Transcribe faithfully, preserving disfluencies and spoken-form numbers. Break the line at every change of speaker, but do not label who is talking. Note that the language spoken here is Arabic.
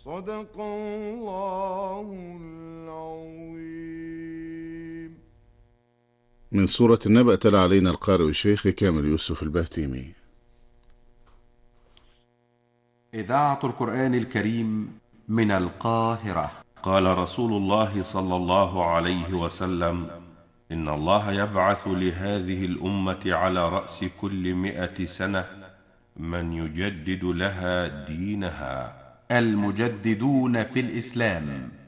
صدق الله العظيم.
من سورة النبأ تلا علينا القارئ الشيخ كامل يوسف البهتيمي.
إذاعة القرآن الكريم من القاهرة.
قال رسول الله صلى الله عليه وسلم: إن الله يبعث لهذه الأمة على رأس كل مئة سنة من يجدد لها دينها.
المجددون في الإسلام